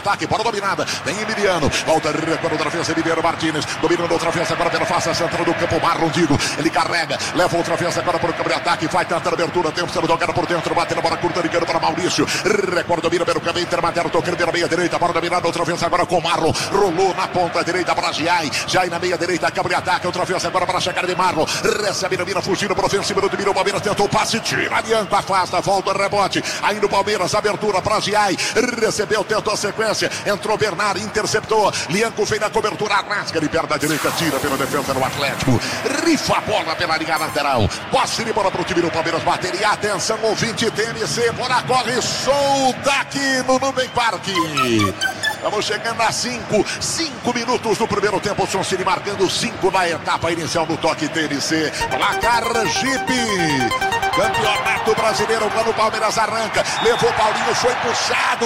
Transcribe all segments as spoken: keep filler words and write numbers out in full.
Ataque, bola dominada, vem Emiliano, volta recuando outra vez Emiliano Martins, dominando outra vez agora pela face central do campo, Marlon Digo, ele carrega, leva outra vez agora para o campo de ataque, vai tentar abertura, tem sendo jogada por dentro, bate na bola curta, ligando para Maurício, recuando, domina pelo caminho intermediário, tocando pela meia direita, bola dominada outra vez agora com Marlon, rolou na ponta direita para Giai, Giai na meia direita, campo de ataque, outra vez agora para chegar de Marlon, recebe, domina, fugindo para o ofensivo, domina o Palmeiras, tentou o passe, tira adianta, afasta, volta, rebote, ainda o Palmeiras, abertura para Giai, recebeu, tentou a sequência, entrou bem Bernard interceptou, Lianco vem na cobertura, rasga de perna direita, tira pela defesa do Atlético, rifa a bola pela linha lateral, posse de bola para o time do Palmeiras bater, e atenção ouvinte T M C, bola corre solta aqui no Nubem Parque. Vamos chegando a cinco, cinco minutos do primeiro tempo, Soncini marcando cinco na etapa inicial do toque T M C, placar Jeep. Campeonato Brasileiro, quando o Palmeiras arranca, levou Paulinho, foi puxado.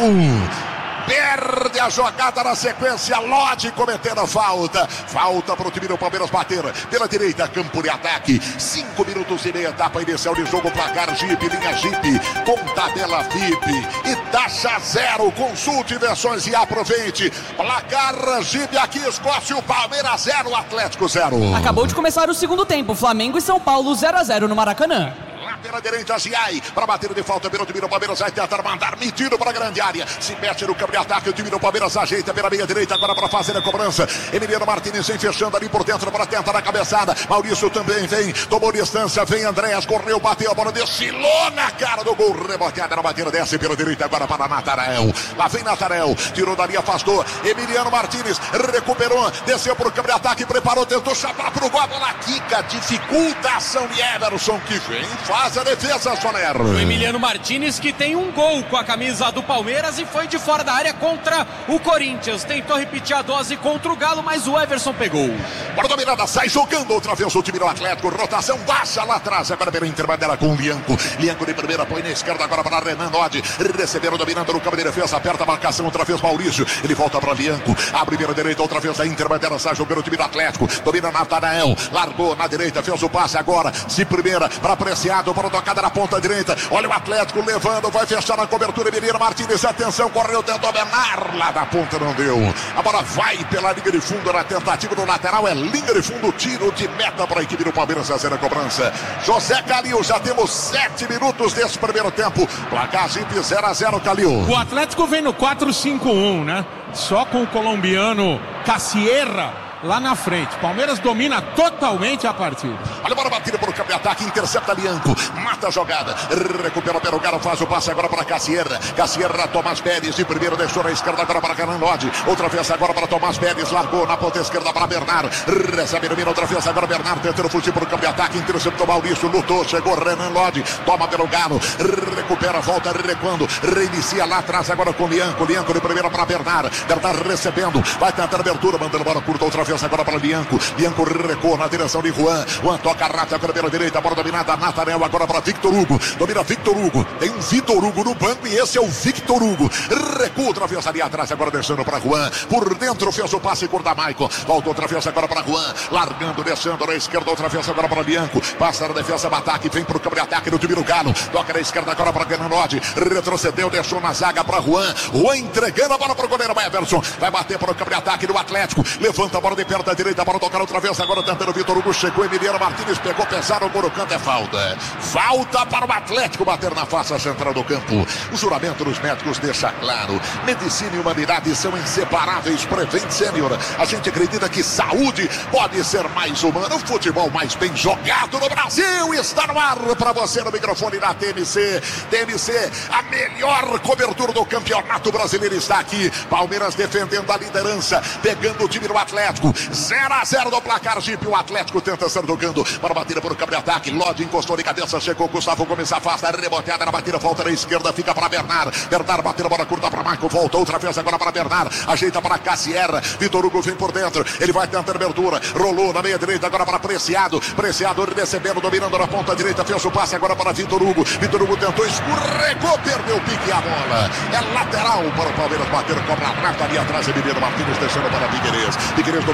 Perde a jogada na sequência, Lodi cometendo a falta. Falta para o time do Palmeiras bater pela direita, campo de ataque. Cinco minutos e meia, etapa inicial de jogo, placar Jeep, linha Jeep, com tabela V I P e taxa zero. Consulte versões e aproveite. Placar Jeep, aqui Escócia, o Palmeiras zero, Atlético zero. Acabou de começar o segundo tempo, Flamengo e São Paulo zero a zero no Maracanã. Lá pela direita, Giai, para bater de falta pelo time do Palmeiras, vai tentar mandar, metido para a grande área, se mete no campo de ataque, o time do Palmeiras ajeita pela meia direita, agora para fazer a cobrança, Emiliano Martins vem fechando ali por dentro para tentar a cabeçada, Maurício também vem, tomou distância, vem Andréas, correu, bateu a bola, desfilou na cara do gol, reboteada na batida, desce pela direita, agora para Nathanael, lá vem Nathanael, tirou dali, afastou, Emiliano Martins, recuperou, desceu para o campo de ataque, preparou, tentou chamar para o gol, a bola quica, dificulta a ação de Everson, que vem, faz a defesa, Soler. O Emiliano Martins, que tem um gol com a camisa do Palmeiras e foi de fora da área contra o Corinthians. Tentou repetir a dose contra o Galo, mas o Everson pegou. Bola dominada, sai jogando outra vez o time do Atlético. Rotação baixa lá atrás, agora pela intermediária com o Lianco. Lianco de primeira, põe na esquerda agora para Renan Lodi. Receberam, dominando no campo de defesa, aperta a marcação outra vez Maurício. Ele volta para Lianco, abre pela direita, outra vez a intermediária, sai jogando o time do Atlético. Domina Nathanael, largou na direita, fez o passe agora. Se primeira, para Apreciado, para tocada na ponta direita, olha o Atlético levando, vai fechar na cobertura, Emiliano Martins, atenção, correu, tentou Bernard, lá da ponta não deu, a bola vai pela linha de fundo, na tentativa do lateral, é linha de fundo, tiro de meta para a equipe do Palmeiras fazer a cobrança. José Calil, já temos sete minutos desse primeiro tempo, placar Jeep zero a zero, Calil. O Atlético vem no quatro cinco um, né? Só com o colombiano Casierra lá na frente. Palmeiras domina totalmente a partida. Olha a bola batida por campo de ataque, intercepta Lianco, mata a jogada, recupera pelo Galo, faz o passe agora para Casierra. Casierra, Tomás Pérez, de primeiro deixou na esquerda agora para Renan Lodi, outra vez agora para Tomás Pérez, largou na ponta esquerda para Bernard, recebe no meio, outra vez agora Bernard, tentando fugir por campo de ataque, interceptou Maurício, lutou, chegou Renan Lodi, toma pelo Galo, recupera, volta, recuando, reinicia lá atrás agora com Lianco, Lianco de primeira para Bernard, Bernard recebendo, vai tentar abertura, mandando bola curta outra vez agora para Lianco, Lianco recuou na direção de Juan, Juan toca a rata agora pela direita, bola dominada, Nathanael agora para Victor Hugo, domina Victor Hugo, tem um Victor Hugo no banco e esse é o Victor Hugo, recua outra vez ali atrás, agora descendo para Juan, por dentro fez o passe curta Maicon, volta outra vez agora para Juan, largando, descendo na esquerda, outra vez agora para Lianco, passa na defesa, ataque, vem para o campo de ataque do time do Galo, toca na esquerda agora para Renan Lodi, retrocedeu, deixou na zaga para Juan, Juan entregando a bola para o goleiro Everson, vai bater para o campo de ataque do Atlético, levanta a bola de perto da direita para tocar outra vez, agora tentando o Vitor Hugo, chegou Emiliano Martins, pegou pesado, o canto é falta. Falta para o Atlético bater na face central do campo. O juramento dos médicos deixa claro, medicina e humanidade são inseparáveis. Prevent Senior, a gente acredita que saúde pode ser mais humana. O futebol mais bem jogado no Brasil está no ar para você no microfone da T M C. T M C, a melhor cobertura do Campeonato Brasileiro está aqui. Palmeiras defendendo a liderança, pegando o time do Atlético. zero a zero no placar Jeep. O Atlético tenta ser jogando para bater por campo de ataque. Lodi encostou de cabeça, chegou Gustavo Gomes, afasta, reboteada na batida, volta na esquerda, fica para Bernard. Bernard bateu a bola curta para Marco, volta outra vez agora para Bernard, ajeita para Casierra. Vitor Hugo vem por dentro, ele vai tentar abertura, rolou na meia direita agora para Preciado. Preciado recebendo, dominando na ponta direita, fez o passe agora para Vitor Hugo. Vitor Hugo tentou, escorregou, perdeu o pique e a bola. É lateral para o Palmeiras bater, cobra a rata ali atrás, Emiliano Martins deixando para Figueirense. Figueirense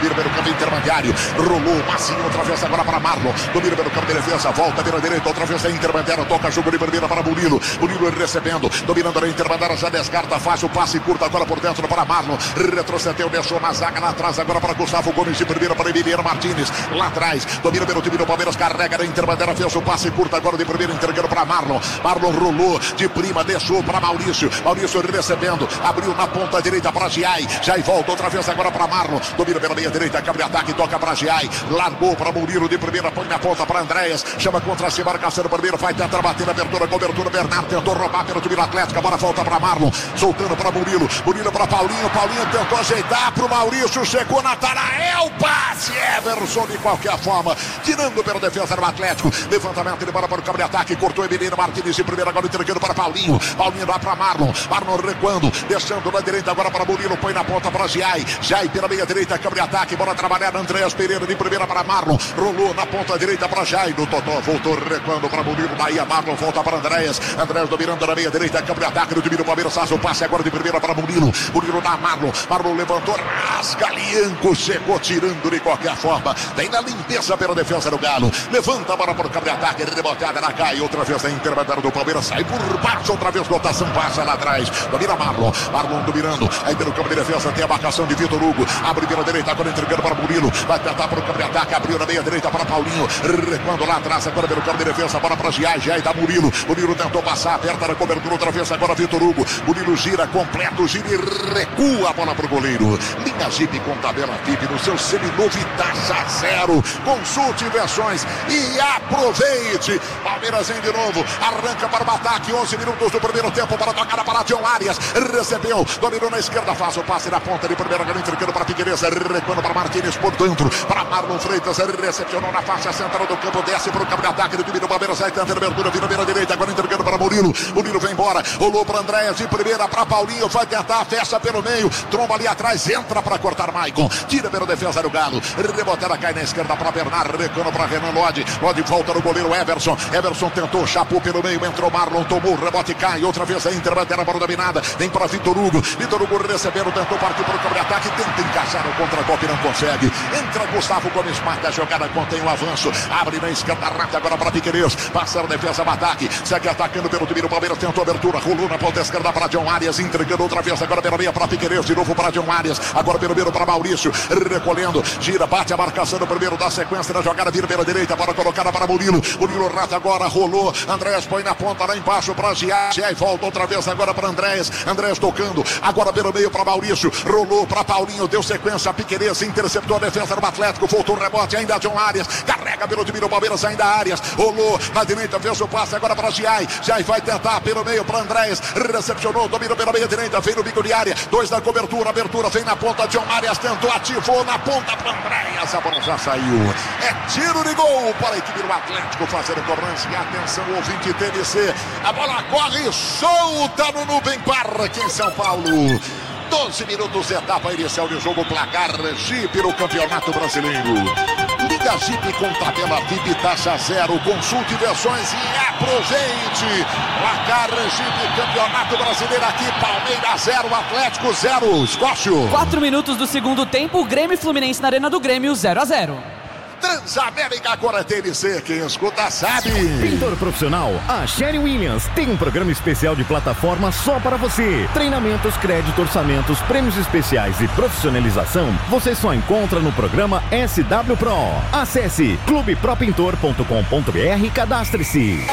domina pelo campo intermediário, rolou, Massinho, outra vez agora para Marlon, domina pelo campo de defesa, volta pela direita, outra vez a intermediária, toca jogo de primeira para Murilo, Murilo recebendo, dominando a intermediária, já descarta, faz o passe curto agora por dentro para Marlon, retrocedeu, deixou na zaga lá atrás agora para Gustavo Gomes de primeira para Emiliano Martins, lá atrás, domina pelo time do Palmeiras, carrega na intermediária, fez o passe curto agora de primeira, entregando para Marlon, Marlon rolou de prima, deixou para Maurício, Maurício recebendo, abriu na ponta direita para Giai, Giai volta outra vez agora para Marlon, domina pela meia direita, cabe ataque, toca para Giai, largou para Murilo de primeira, põe na ponta para Andréas, chama contra a cima, marcação primeiro, vai tentar bater na abertura, cobertura, Bernardo tentou roubar pelo time do Atlético, agora volta para Marlon, soltando para Murilo, Murilo para Paulinho, Paulinho tentou ajeitar para o Maurício, chegou na Natanael, passe, Everson de qualquer forma, tirando pela defesa do Atlético, levantamento de bola para o cabo de ataque, cortou Emiliano Martins de primeira, agora entregando para Paulinho, Paulinho vai para Marlon, Marlon recuando, deixando na direita agora para Murilo, põe na ponta para Giai, Giai pela meia direita, cabo de ataque, bola trabalhada, Andréas Pereira de primeira para Marlon, rolou na ponta direita para Giai, no Totó, voltou recuando para Murilo, Bahia, Marlon volta para Andréas, Andréas dominando na meia direita, cabo de ataque do time do Palmeiras, faz o passe agora de primeira para Murilo, Murilo na Marlon, Marlon levantou, rasga, Lianco chegou tirando de qualquer forma, vem na limpeza pela defesa do Galo, levanta a bola para o cabo de ataque, rebotada na cai, outra vez a intermediária do Palmeiras, sai por baixo, outra vez rotação, passa lá atrás, domina Marlon, Marlon dominando, aí pelo campo de defesa tem a marcação de Vitor Hugo, abre pela direita, agora entregando para Murilo, vai tentar para o campo de ataque, abriu na meia direita para Paulinho, recuando lá atrás, agora pelo campo de defesa, bola para Giai, Giai da Murilo, Murilo tentou passar, aperta na cobertura, outra vez agora Vitor Hugo, Murilo gira, completo, gira e recua a bola para o goleiro, linha Jeep com tabela V I P no seu seminovo e taxa zero, consulte versões e aproveite, Palmeiras vem de novo, arranca para o ataque, onze minutos do primeiro tempo para tocar para John Arias, recebeu, dominou na esquerda, faz o passe na ponta de primeira, entregando para Figueiredo, recuando para Martínez por dentro, para Marlon Freitas, recepcionou na faixa central do campo, desce para o campo de ataque do time do Palmeiras, sai tenta a abertura, vira pela direita, agora entregando para Murilo, Murilo vem embora, rolou para Andréas de primeira, para Paulinho, vai tentar, fecha pelo meio, tromba ali atrás, entra para cortar Maicon, tira pela defesa do Galo, rebotada cai na esquerda para Bernardo, recuando para Renan Lodi, Lodi volta no goleiro Everson, Everson tentou, chapou pelo meio, entrou Marlon, tomou, rebote cai, outra vez a intermediária para o dominada, vem para Vitor Hugo, Vitor Hugo recebendo, tentou partir para o campo de ataque, tenta encaixar o contra-golpe, não consegue, entra Gustavo Gomes, mata a jogada, contém o avanço, abre na esquerda, rata agora para Figueiredo, passa a defesa, ataque, segue atacando pelo time do Palmeiras, tentou abertura, rolou na ponta esquerda para John Arias, entregando outra vez, agora pela meia para Figueiredo, de novo para John Arias, agora pelo meio para Maurício, recolhendo, gira, bate a marcação do primeiro da sequência da jogada, vira pela direita, para colocada para Murilo, Murilo rata agora, rolou, Andréas põe na ponta lá embaixo para Giai, Giai volta outra vez agora para Andréas, Andréas tocando, agora pelo meio para Maurício, rolou para Paulinho, deu sequência, Piquerez interceptou a defesa do Atlético, voltou o rebote, ainda John Arias, carrega pelo time do Palmeiras, ainda Arias, rolou na direita, fez o passe agora para Giai, Giai vai tentar pelo meio para Andréas, recepcionou, dominou pela meia direita, vem no bico de área, dois na cobertura, abertura, vem na ponta, John Arias tentou, ativou na ponta para Andréas, a bola já saiu, é tiro de gol para a equipe do Atlético fazendo cobrança, e atenção, ouvinte T V C, a bola corre solta no Nubem Parque em São Paulo. doze minutos, etapa inicial de jogo, placar Jeep no Campeonato Brasileiro. Liga Jeep com tabela V I P, taxa zero, consulte versões e aproveite. Placar Jeep, Campeonato Brasileiro aqui, Palmeiras zero, Atlético zero, Escócio. Quatro minutos do segundo tempo, Grêmio e Fluminense na Arena do Grêmio, zero a zero. Transamérica agora T N C, quem escuta sabe. Pintor profissional, a Sherry Williams tem um programa especial de plataforma só para você. Treinamentos, crédito, orçamentos, prêmios especiais e profissionalização, você só encontra no programa S W Pro. Acesse clube pro pintor ponto com ponto b r e cadastre-se.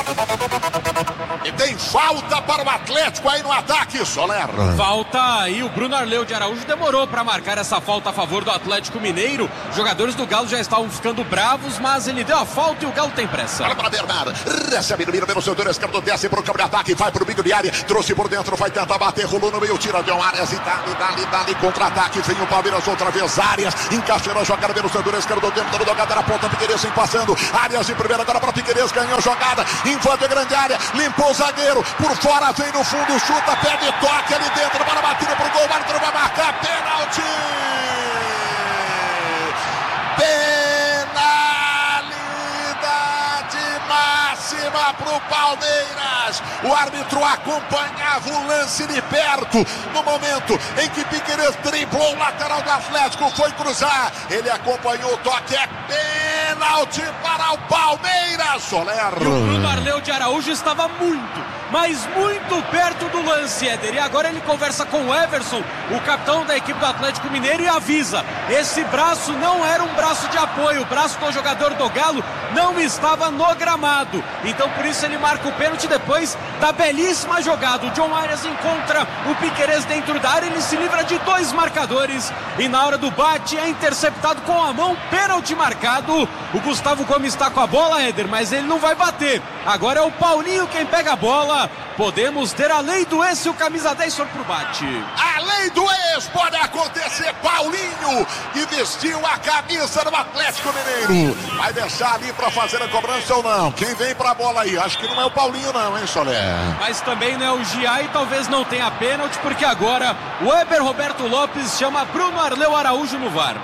E tem falta para o Atlético aí no ataque, Soler. Falta aí, o Bruno Arleu de Araújo demorou para marcar essa falta a favor do Atlético Mineiro. Jogadores do Galo já estavam ficando bravos, mas ele deu a falta e o Galo tem pressa. Olha para Bernardo, recebe no mira pelo seu setor esquerdo, desce para o campo de ataque, vai para o bico de área, trouxe por dentro, vai tentar bater, rolou no meio, tira de um Arias e dali, dali, dali, contra-ataque, vem o Palmeiras outra vez, Arias, encaixando a jogada pelo setor esquerdo, dentro da jogada na ponta, Figueiredo passando, Arias de primeira, agora para Figueiredo, ganhou a jogada, invade a grande área, limpou o zagueiro, por fora, vem no fundo, chuta, perde toque ali dentro, para batida pro gol, o árbitro vai marcar, pênalti! Penalidade máxima pro Palmeiras! Palmeiras. O árbitro acompanhava o lance de perto. No momento em que Piquerez driblou o lateral do Atlético, foi cruzar. Ele acompanhou o toque, é pênalti para o Palmeiras. Soler. E o Bruno Arleu de Araújo estava muito, mas muito perto do lance, Éder. E agora ele conversa com o Everson, o capitão da equipe do Atlético Mineiro, e avisa: esse braço não era um braço de apoio, o braço do jogador do Galo não estava no gramado. Então por isso ele marca o pênalti depois da belíssima jogada. O John Arias encontra o Piquerez dentro da área, ele se livra de dois marcadores e na hora do bate é interceptado com a mão, pênalti marcado. O Gustavo Gomes está com a bola, Éder, mas ele não vai bater. Agora é o Paulinho quem pega a bola. Podemos ter a lei do ex e o camisa dez for pro bate. A lei do ex pode acontecer. Paulinho, que vestiu a camisa do Atlético Mineiro, vai deixar ali para fazer a cobrança ou não? Quem vem pra bola aí? Acho que não é o Paulinho não, hein, Soler? Mas também não é o Gia e talvez não tenha pênalti, porque agora o Weber Roberto Lopes chama Bruno Arleu Araújo no V A R.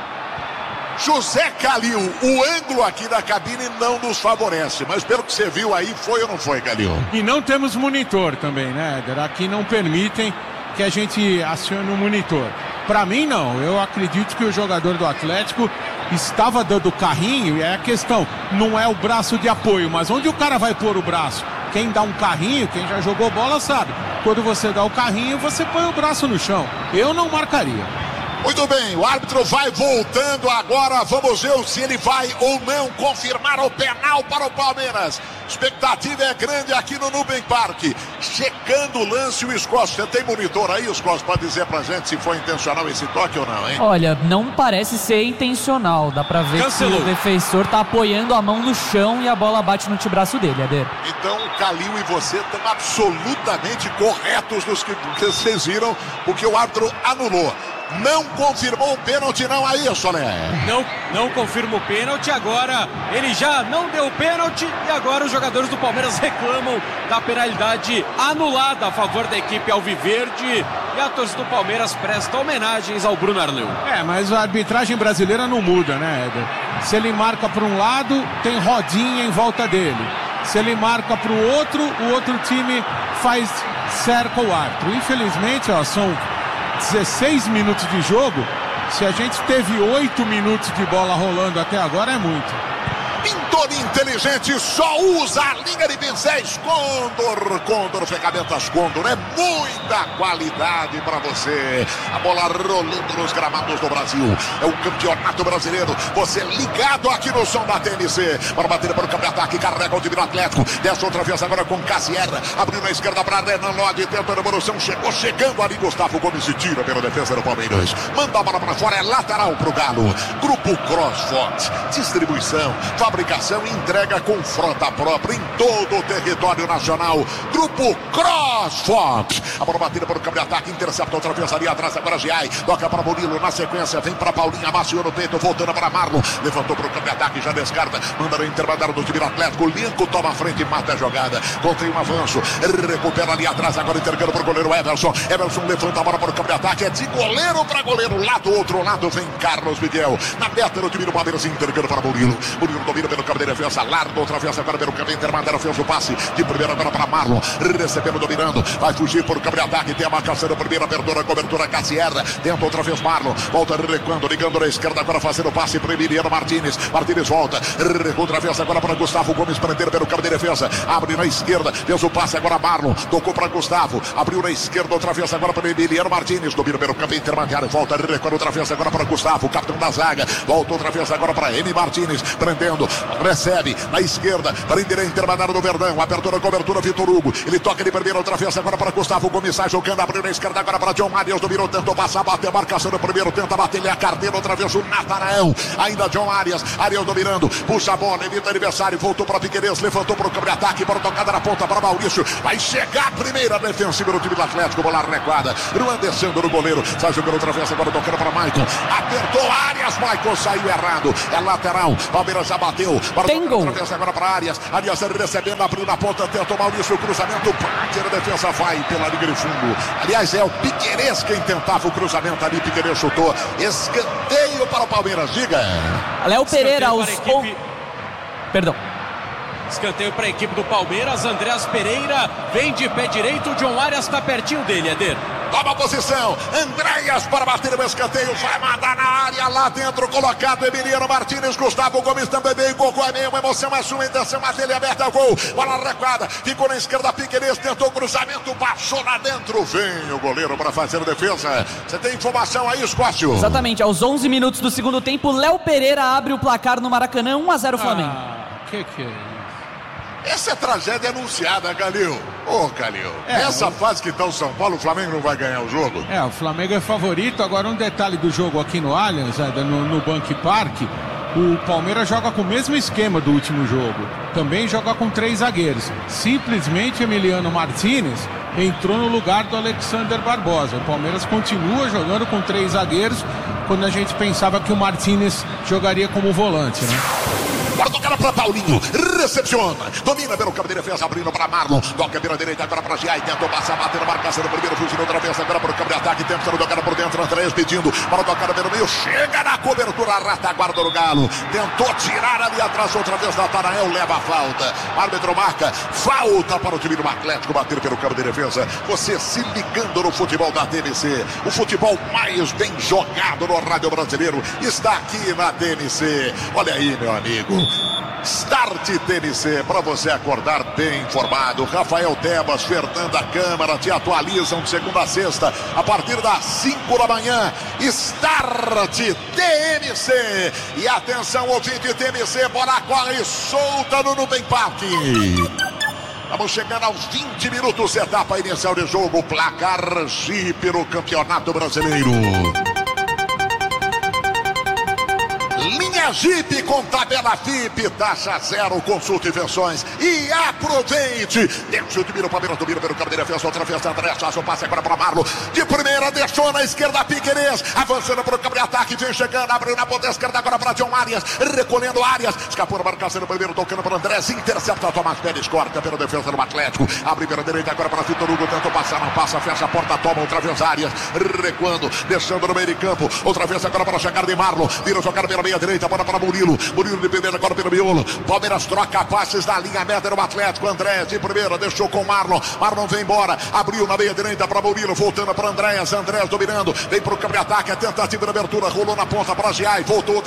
José Calil, o ângulo aqui da cabine não nos favorece, mas pelo que você viu aí, foi ou não foi, Calil? E não temos monitor também, né, Éder? Aqui não permitem que a gente acione o monitor. Pra mim, não. Eu acredito que o jogador do Atlético estava dando carrinho, e é a questão, não é o braço de apoio, mas onde o cara vai pôr o braço? Quem dá um carrinho, quem já jogou bola sabe. Quando você dá o carrinho, você põe o braço no chão. Eu não marcaria. Muito bem, o árbitro vai voltando agora, vamos ver se ele vai ou não confirmar o penal para o Palmeiras. Expectativa é grande aqui no Nubank Park. Checando o lance, o Scott. Você tem monitor aí, Scott? Pode dizer pra gente se foi intencional esse toque ou não, hein? Olha, não parece ser intencional. Dá pra ver Cancelou. que o defensor tá apoiando a mão no chão e a bola bate no antebraço dele, Eder. Então o Calil e você estão absolutamente corretos nos que vocês viram, porque o árbitro anulou. Não confirmou o pênalti não aí, Soler. Não, não confirma o pênalti, agora ele já não deu o pênalti e agora os jogadores do Palmeiras reclamam da penalidade anulada a favor da equipe alviverde e a torcida do Palmeiras presta homenagens ao Bruno Arleu. É, mas a arbitragem brasileira não muda, né, Éder? Se ele marca para um lado, tem rodinha em volta dele. Se ele marca para o outro, o outro time faz cerca o árbitro. Infelizmente, ó, são dezesseis minutos de jogo. Se a gente teve oito minutos de bola rolando até agora, é muito. Pintor inteligente, só usa a linha de pincéis Condor. Condor, ferramentas Condor, é muita qualidade para você. A bola rolando nos gramados do Brasil. É o campeonato brasileiro. Você ligado aqui no som da T N C. Para bater para o campo de ataque, carrega o time do Atlético. Desce outra vez agora com Cassiera. Abriu na esquerda para Renan Lodi. Tenta a revolução. Chegou chegando ali. Gustavo Gomes se tira pela defesa do Palmeiras. Manda a bola para fora. É lateral para o Galo. Grupo CrossFox. Distribuição, fabricação e entrega com frota própria em todo o território nacional. Grupo CrossFox. A bola batida para o campo de ataque. Intercepta outra vez ali atrás. Agora Giai. Toca para Murilo. Na sequência vem para Paulinho. Amaciou no peito. Voltando para Marlon. Levantou para o campo de ataque. Já descarta. Manda no intermediário do time do Atlético. Lincoln toma a frente e mata a jogada. Contém um avanço. Recupera ali atrás. Agora entregando para o goleiro Everson. Everson levanta a bola para o campo de ataque. É de goleiro para goleiro. Lá do outro lado vem Carlos Miguel. Na meta do time do Palmeiras. Entregando para Murilo. Murilo domina pelo campo de defesa. Larga outra vez agora pelo campo intermediário. Fez o passe de primeira agora para Marlon. Recebendo, dominando. Vai fugir por campo de ataque. Tem a marcação do primeiro. Abertura, cobertura Cassiera. Tenta outra vez Marlon. Volta recuando. Ligando na esquerda agora fazendo o passe para Emiliano Martínez. Martínez volta. Outra vez agora para Gustavo Gomes. Prender pelo campo de defesa. Abre na esquerda. Fez o passe agora Marlon. Tocou para Gustavo. Abriu na esquerda outra vez agora para Emiliano Martínez. Domina pelo campo intermediário. Volta recuando outra vez agora para Gustavo. Capitão da zaga. Volta outra vez agora para Emi Martínez. Prendendo. Recebe na esquerda. Prender a intermediário do Verdão. Abertura, cobertura Vitor Hugo. Ele toca de primeira outra vez agora para Gustavo Gomes. Sai jogando. Abriu na esquerda agora para John Arias. Dominou. Tentou passar. Bateu a marcação no primeiro. Tenta bater ele a carteira. Outra vez o Natanael. Ainda John Arias. Arias dominando. Puxa a bola. Evita adversário. Voltou para Piquerez. Levantou para o campo de ataque. Para tocada na ponta para Maurício. Vai chegar a primeira defensiva do time do Atlético. Bola recuada. Ruan descendo no goleiro. Sai jogando outra vez agora. Tocando para Maicon. Apertou Arias. Maicon saiu errado. É lateral. Palmeiras já bateu. Tem gol. Outra vez agora para Arias. Arias recebendo. Abriu na ponta. Tenta o Maurício. O cruzamento. Bate na defesa. Vai pela linha de fundo. Aliás, é o Piquerez quem tentava o cruzamento ali. Piquerez chutou. Escanteio para o Palmeiras. Diga. Léo Pereira aos... Equipe... Perdão. Escanteio para a equipe do Palmeiras. Andreas Pereira vem de pé direito. O John Arias está pertinho dele, Eder. Toma a posição, Andreas para bater o escanteio, vai mandar na área, lá dentro colocado Emiliano Martínez, Gustavo Gomes também veio, gol é meio, emoção é sua, intenção a dele aberta, gol, bola recuada, ficou na esquerda, Piqueires tentou cruzamento, passou lá dentro, vem o goleiro para fazer a defesa. Você tem informação aí, Escócio? Exatamente, aos onze minutos do segundo tempo, Léo Pereira abre o placar no Maracanã, um a zero Flamengo. Ah, que que é isso? Essa é tragédia anunciada, Calil. Ô, oh, Calil, é, essa o... fase que tá o São Paulo, o Flamengo não vai ganhar o jogo? É, o Flamengo é favorito. Agora um detalhe do jogo aqui no Allianz, é, no, no Bank Park, o Palmeiras joga com o mesmo esquema do último jogo. Também joga com três zagueiros. Simplesmente Emiliano Martínez entrou no lugar do Alexander Barbosa. O Palmeiras continua jogando com três zagueiros, quando a gente pensava que o Martínez jogaria como volante, né? Bora tocar para Paulinho, recepciona, domina pelo campo de defesa, abrindo para Marlon, toca pela direita agora para Giai, tentou passar, bater na marcação do primeiro, fugindo outra vez agora para o campo de ataque, tentando tocar por dentro, Andrés pedindo para tocar pelo meio, chega na cobertura, a retaguarda do Galo, tentou tirar ali atrás outra vez da Tarael, leva a falta, o árbitro marca, falta para o time do Atlético bater pelo campo de defesa, você se ligando no futebol da T N C, o futebol mais bem jogado no rádio brasileiro, está aqui na T N C, olha aí meu amigo. Start T N C, para você acordar bem informado. Rafael Tebas, Fernanda Câmara te atualizam de segunda a sexta a partir das cinco da manhã. Start T N C. E atenção, ouvinte T N C, bola corre solta no Nubem Parque. Estamos chegando aos vinte minutos, etapa inicial de jogo. Placar Jeep no Campeonato Brasileiro. Linha Jeep com tabela F I P, taxa zero, consulte versões e aproveite. Deixa o Dimiro, Palmeiras domina pelo campo de defesa, outra vez André, faz o passe agora para Marlon, de primeira, deixou na esquerda Piqueires, avançando para o campo de ataque, vem chegando, abriu na ponta esquerda agora para John Arias, recolhendo Arias, escapou na marcação do primeiro, tocando para André, intercepta Tomás Pérez, corta pela defesa do Atlético, abre pela direita agora para Vitor Hugo, tentou passar, não passa, fecha a porta, toma outra vez Arias, recuando, deixando no meio de campo, outra vez agora para chegar de Marlon, vira jogar pela meia direita, bola para Murilo, Murilo de primeira agora pelo miolo, Palmeiras troca passes da linha média do Atlético, André de primeira, deixou com Marlon, Marlon vem embora, abriu na meia direita para Murilo, voltando para Andrés, Andrés dominando, vem para o campo de ataque, a tentativa de abertura, rolou na ponta para Giai, voltou